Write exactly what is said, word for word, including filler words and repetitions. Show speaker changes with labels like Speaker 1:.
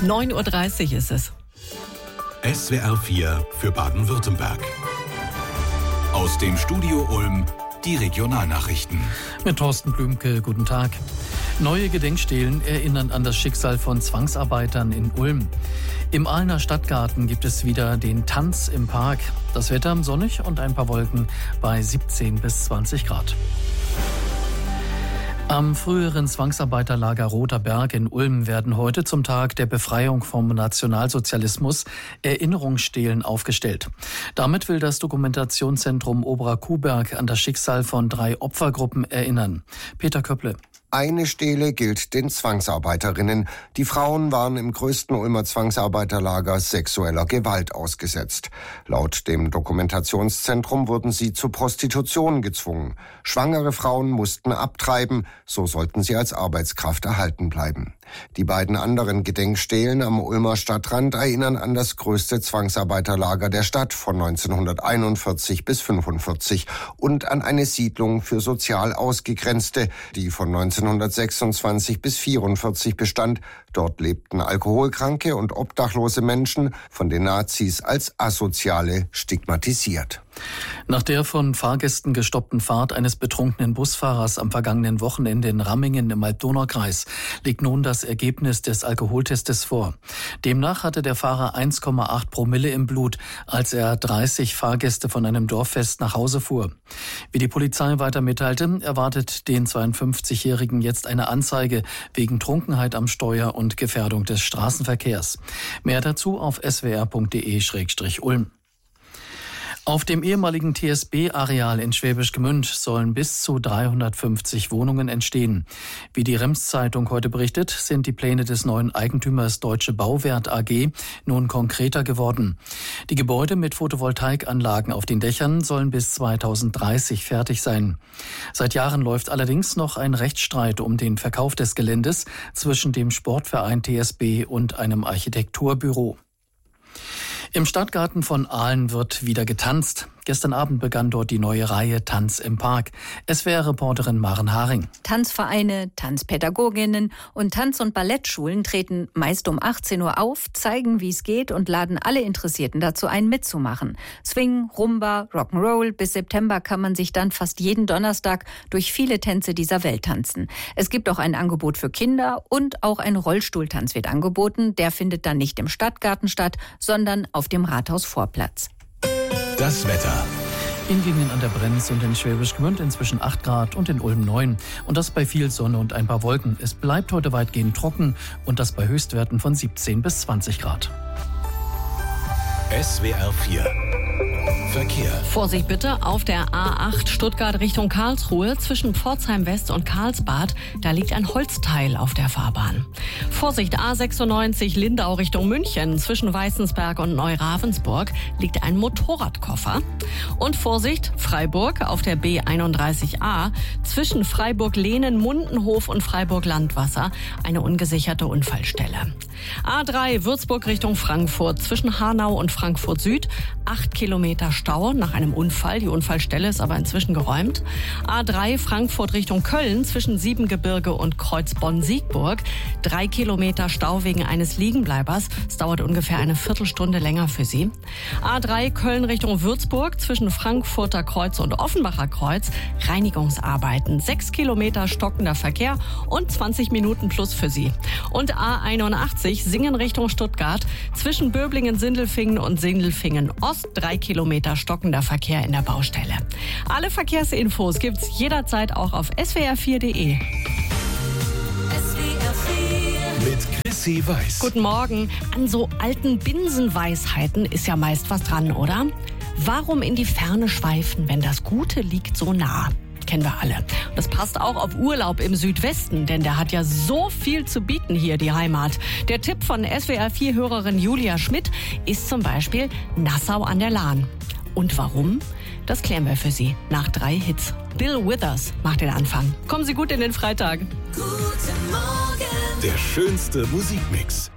Speaker 1: neun Uhr dreißig ist es.
Speaker 2: S W R vier für Baden-Württemberg. Aus dem Studio Ulm die Regionalnachrichten.
Speaker 3: Mit Thorsten Blümke, guten Tag. Neue Gedenkstelen erinnern an das Schicksal von Zwangsarbeitern in Ulm. Im Ahlner Stadtgarten gibt es wieder den Tanz im Park. Das Wetter sonnig und ein paar Wolken bei siebzehn bis zwanzig Grad. Am früheren Zwangsarbeiterlager Roter Berg in Ulm werden heute zum Tag der Befreiung vom Nationalsozialismus Erinnerungsstelen aufgestellt. Damit will das Dokumentationszentrum Oberer Kuhberg an das Schicksal von drei Opfergruppen erinnern. Peter Köpple.
Speaker 4: Eine Stele gilt den Zwangsarbeiterinnen. Die Frauen waren im größten Ulmer Zwangsarbeiterlager sexueller Gewalt ausgesetzt. Laut dem Dokumentationszentrum wurden sie zur Prostitution gezwungen. Schwangere Frauen mussten abtreiben, so sollten sie als Arbeitskraft erhalten bleiben. Die beiden anderen Gedenkstelen am Ulmer Stadtrand erinnern an das größte Zwangsarbeiterlager der Stadt von neunzehnhunderteinundvierzig bis fünfundvierzig und an eine Siedlung für sozial Ausgegrenzte, die von neunzehnhundertsechsundzwanzig bis vierundvierzig bestand. Dort lebten alkoholkranke und obdachlose Menschen, von den Nazis als Asoziale stigmatisiert.
Speaker 3: Nach der von Fahrgästen gestoppten Fahrt eines betrunkenen Busfahrers am vergangenen Wochenende in Rammingen im Alb-Donau-Kreis liegt nun das Ergebnis des Alkoholtestes vor. Demnach hatte der Fahrer eins Komma acht Promille im Blut, als er dreißig Fahrgäste von einem Dorffest nach Hause fuhr. Wie die Polizei weiter mitteilte, erwartet den zweiundfünfzigjährigen jetzt eine Anzeige wegen Trunkenheit am Steuer und Gefährdung des Straßenverkehrs. Mehr dazu auf s w r punkt d e Schrägstrich Ulm. Auf dem ehemaligen T S B-Areal in Schwäbisch Gmünd sollen bis zu dreihundertfünfzig Wohnungen entstehen. Wie die Rems-Zeitung heute berichtet, sind die Pläne des neuen Eigentümers Deutsche Bauwert A G nun konkreter geworden. Die Gebäude mit Photovoltaikanlagen auf den Dächern sollen bis zweitausenddreißig fertig sein. Seit Jahren läuft allerdings noch ein Rechtsstreit um den Verkauf des Geländes zwischen dem Sportverein T S B und einem Architekturbüro. Im Stadtgarten von Aalen wird wieder getanzt. Gestern Abend begann dort die neue Reihe Tanz im Park. S W R-Reporterin Maren Haring.
Speaker 5: Tanzvereine, Tanzpädagoginnen und Tanz- und Ballettschulen treten meist um achtzehn Uhr auf, zeigen, wie es geht und laden alle Interessierten dazu ein, mitzumachen. Swing, Rumba, Rock'n'Roll. Bis September kann man sich dann fast jeden Donnerstag durch viele Tänze dieser Welt tanzen. Es gibt auch ein Angebot für Kinder und auch ein Rollstuhltanz wird angeboten. Der findet dann nicht im Stadtgarten statt, sondern auf dem Rathausvorplatz.
Speaker 2: Das Wetter.
Speaker 3: In Gegenden an der Brenz und in Schwäbisch Gmünd inzwischen acht Grad und in Ulm neun. Und das bei viel Sonne und ein paar Wolken. Es bleibt heute weitgehend trocken und das bei Höchstwerten von siebzehn bis zwanzig Grad.
Speaker 2: S W R vier. Verkehr.
Speaker 1: Vorsicht bitte auf der A acht Stuttgart Richtung Karlsruhe zwischen Pforzheim West und Karlsbad. Da liegt ein Holzteil auf der Fahrbahn. Vorsicht A sechsundneunzig Lindau Richtung München zwischen Weißensberg und Neuravensburg liegt ein Motorradkoffer. Und Vorsicht Freiburg auf der B einunddreißig A zwischen Freiburg-Lehnen, Mundenhof und Freiburg-Landwasser eine ungesicherte Unfallstelle. A drei Würzburg Richtung Frankfurt zwischen Hanau und Frankfurt Süd. Acht Kilometer Stau nach einem Unfall. Die Unfallstelle ist aber inzwischen geräumt. A drei Frankfurt Richtung Köln zwischen Siebengebirge und Kreuzbonn-Siegburg. Drei Kilometer Stau wegen eines Liegenbleibers. Es dauert ungefähr eine Viertelstunde länger für Sie. A drei Köln Richtung Würzburg zwischen Frankfurter Kreuz und Offenbacher Kreuz. Reinigungsarbeiten. Sechs Kilometer stockender Verkehr und zwanzig Minuten plus für Sie. Und A einundachtzig Singen Richtung Stuttgart zwischen Böblingen-Sindelfingen und Sindelfingen-Ost. Drei Kilometer stockender Verkehr in der Baustelle. Alle Verkehrsinfos gibt's jederzeit auch auf s w r vier punkt d e.
Speaker 2: Mit Chrissy Weiß.
Speaker 1: Guten Morgen. An so alten Binsenweisheiten ist ja meist was dran, oder? Warum in die Ferne schweifen, wenn das Gute liegt so nah? Kennen wir alle. Und das passt auch auf Urlaub im Südwesten, denn der hat ja so viel zu bieten hier, die Heimat. Der Tipp von S W R vier Hörerin Julia Schmidt ist zum Beispiel Nassau an der Lahn. Und warum? Das klären wir für Sie nach drei Hits. Bill Withers macht den Anfang. Kommen Sie gut in den Freitag.
Speaker 2: Guten Morgen. Der schönste Musikmix.